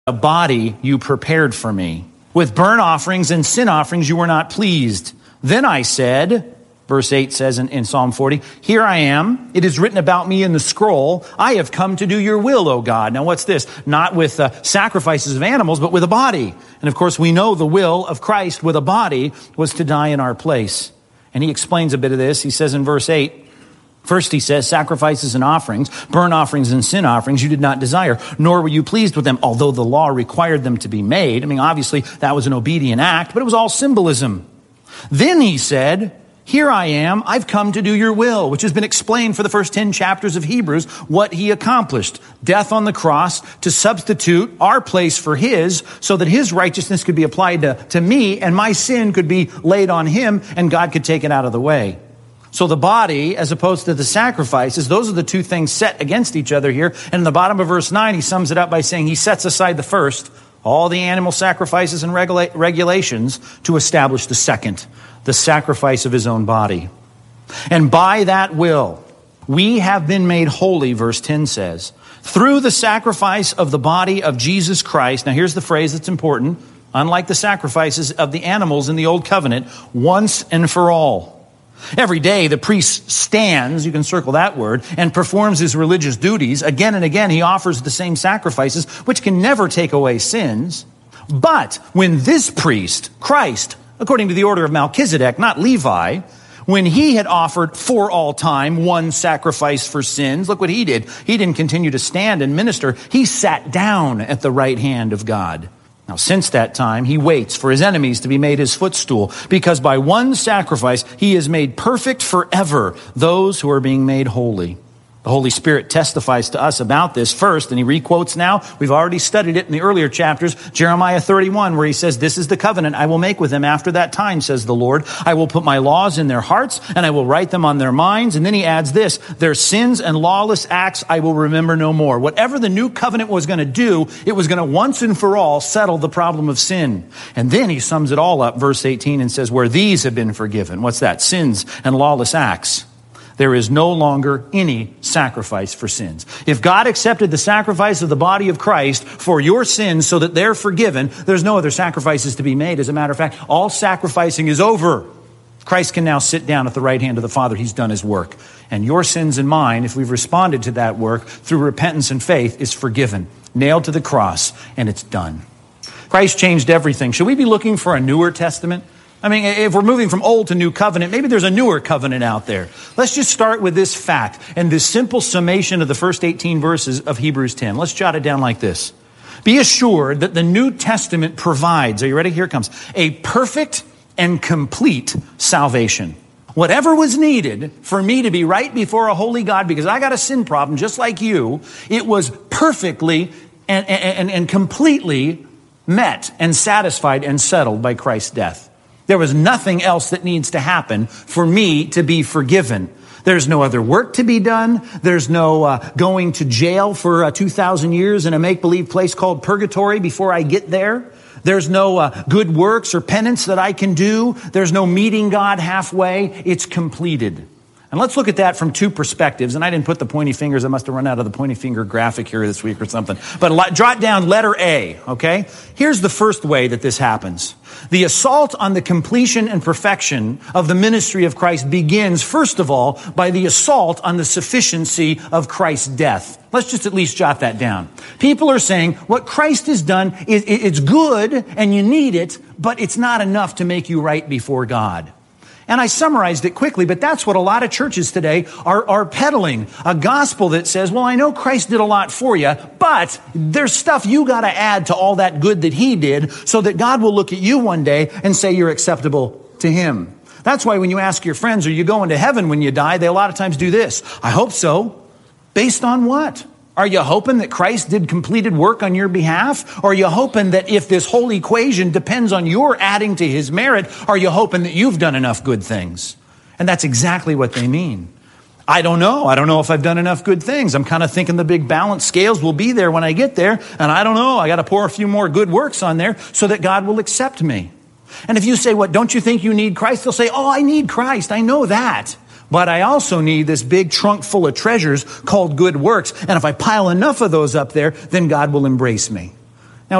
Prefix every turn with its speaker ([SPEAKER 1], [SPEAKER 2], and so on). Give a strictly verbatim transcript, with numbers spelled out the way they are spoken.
[SPEAKER 1] a body you prepared for me. With burnt offerings and sin offerings you were not pleased. Then I said, verse eight says in, in Psalm forty, here I am. It is written about me in the scroll. I have come to do your will, O God. Now what's this? Not with uh, sacrifices of animals, but with a body. And of course we know the will of Christ with a body was to die in our place. And he explains a bit of this. He says in verse eight, first he says, sacrifices and offerings, burnt offerings and sin offerings you did not desire, nor were you pleased with them, although the law required them to be made. I mean, obviously that was an obedient act, but it was all symbolism. Then he said, here I am, I've come to do your will, which has been explained for the first ten chapters of Hebrews, what he accomplished. Death on the cross to substitute our place for his, so that his righteousness could be applied to, to me, and my sin could be laid on him, and God could take it out of the way. So the body, as opposed to the sacrifices, those are the two things set against each other here. And in the bottom of verse nine, he sums it up by saying he sets aside the first, all the animal sacrifices and regula- regulations, to establish the second, the sacrifice of his own body. And by that will, we have been made holy, verse ten says, through the sacrifice of the body of Jesus Christ. Now here's the phrase that's important. Unlike the sacrifices of the animals in the old covenant, once and for all. Every day the priest stands, you can circle that word, and performs his religious duties. Again and again he offers the same sacrifices, which can never take away sins. But when this priest, Christ, according to the order of Melchizedek, not Levi, when he had offered for all time one sacrifice for sins, look what he did. He didn't continue to stand and minister. He sat down at the right hand of God. Now, since that time, he waits for his enemies to be made his footstool, because by one sacrifice, he has made perfect forever those who are being made holy. The Holy Spirit testifies to us about this first, and he requotes now. We've already studied it in the earlier chapters, Jeremiah thirty-one, where he says, this is the covenant I will make with them after that time, says the Lord. I will put my laws in their hearts, and I will write them on their minds. And then he adds this, their sins and lawless acts I will remember no more. Whatever the new covenant was going to do, it was going to once and for all settle the problem of sin. And then he sums it all up, verse eighteen, and says, where these have been forgiven. What's that? Sins and lawless acts. There is no longer any sacrifice for sins. If God accepted the sacrifice of the body of Christ for your sins so that they're forgiven, there's no other sacrifices to be made. As a matter of fact, all sacrificing is over. Christ can now sit down at the right hand of the Father. He's done his work. And your sins and mine, if we've responded to that work through repentance and faith, is forgiven. Nailed to the cross, and it's done. Christ changed everything. Should we be looking for a newer testament? I mean, if we're moving from old to new covenant, maybe there's a newer covenant out there. Let's just start with this fact and this simple summation of the first eighteen verses of Hebrews ten. Let's jot it down like this. Be assured that the New Testament provides, are you ready? Here it comes, a perfect and complete salvation. Whatever was needed for me to be right before a holy God, because I got a sin problem just like you, it was perfectly and, and, and completely met and satisfied and settled by Christ's death. There was nothing else that needs to happen for me to be forgiven. There's no other work to be done. There's no uh, going to jail for uh, two thousand years in a make-believe place called purgatory before I get there. There's no uh, good works or penance that I can do. There's no meeting God halfway. It's completed. And let's look at that from two perspectives. And I didn't put the pointy fingers. I must have run out of the pointy finger graphic here this week or something. But jot down letter A, okay? Here's the first way that this happens. The assault on the completion and perfection of the ministry of Christ begins, first of all, by the assault on the sufficiency of Christ's death. Let's just at least jot that down. People are saying what Christ has done, is it's good and you need it, but it's not enough to make you right before God. And I summarized it quickly, but that's what a lot of churches today are, are peddling. A gospel that says, well, I know Christ did a lot for you, but there's stuff you got to add to all that good that he did so that God will look at you one day and say you're acceptable to him. That's why when you ask your friends, are you going to heaven when you die? They a lot of times do this. I hope so. Based on what? Are you hoping that Christ did completed work on your behalf? Or are you hoping that if this whole equation depends on your adding to his merit, are you hoping that you've done enough good things? And that's exactly what they mean. I don't know. I don't know if I've done enough good things. I'm kind of thinking the big balance scales will be there when I get there. And I don't know. I got to pour a few more good works on there so that God will accept me. And if you say, what, don't you think you need Christ? They'll say, oh, I need Christ. I know that. But I also need this big trunk full of treasures called good works. And if I pile enough of those up there, then God will embrace me.